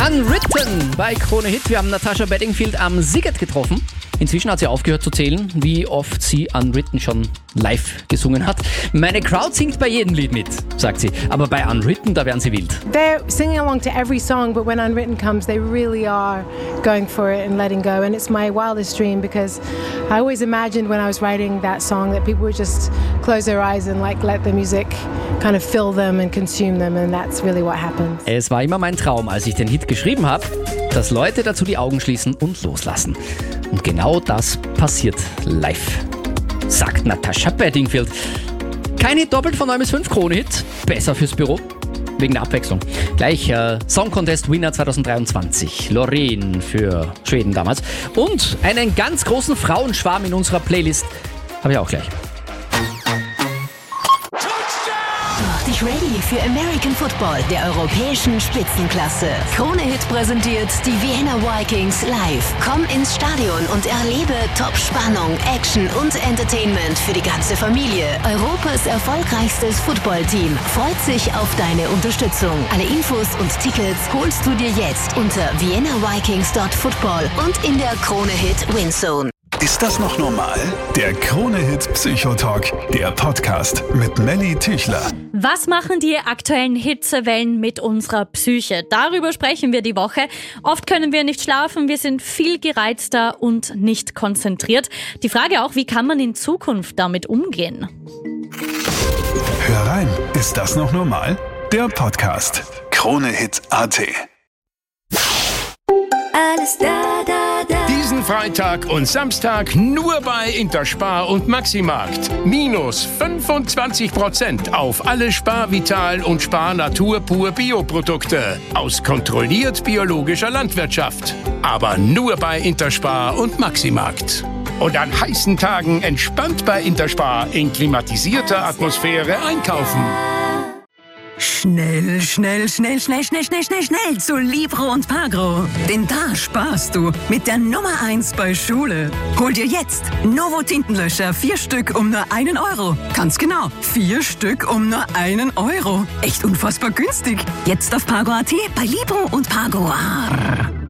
Unwritten bei Krone Hit. Wir haben Natascha Bedingfield am Szigет getroffen. Inzwischen hat sie aufgehört zu zählen, wie oft sie Unwritten schon live gesungen hat. Meine Crowd singt bei jedem Lied mit, sagt sie. Aber bei Unwritten, da werden sie wild. They're singing along to every song, but when Unwritten comes, they really are going for it and letting go. And it's my wildest dream because I always imagined when I was writing that song that people would just close their eyes and let the music kind of fill them and consume them. And that's really what happens. Es war immer mein Traum, als ich den Hit geschrieben habe, dass Leute dazu die Augen schließen und loslassen. Und genau das passiert live, sagt Natascha Bedingfield. Kein Hit doppelt von 9 bis 5 Krone-Hit, besser fürs Büro, wegen der Abwechslung. Gleich Song Contest Winner 2023, Loreen für Schweden damals. Und einen ganz großen Frauenschwarm in unserer Playlist habe ich auch gleich. Mach dich ready für American Football der europäischen Spitzenklasse. Krone Hit präsentiert die Vienna Vikings live. Komm ins Stadion und erlebe Top-Spannung, Action und Entertainment für die ganze Familie. Europas erfolgreichstes Footballteam freut sich auf deine Unterstützung. Alle Infos und Tickets holst du dir jetzt unter viennavikings.football und in der Krone Hit Winzone. Ist das noch normal? Der Krone-Hit Psychotalk, der Podcast mit Melly Tüchler. Was machen die aktuellen Hitzewellen mit unserer Psyche? Darüber sprechen wir die Woche. Oft können wir nicht schlafen, wir sind viel gereizter und nicht konzentriert. Die Frage auch, wie kann man in Zukunft damit umgehen? Hör rein, ist das noch normal? Der Podcast Krone-Hit.at. Alles da, da, da. Diesen Freitag und Samstag nur bei Interspar und Maximarkt. Minus 25% auf alle Spar Vital und Spar Natur pur Bioprodukte aus kontrolliert biologischer Landwirtschaft. Aber nur bei Interspar und Maximarkt. Und an heißen Tagen entspannt bei Interspar in klimatisierter Atmosphäre einkaufen. Schnell zu Libro und Pagro. Denn da sparst du mit der Nummer 1 bei Schule. Hol dir jetzt Novo Tintenlöscher 4 Stück um nur 1 Euro. Ganz genau, 4 Stück um nur 1 Euro. Echt unfassbar günstig. Jetzt auf Pagro.at bei Libro und Pagro.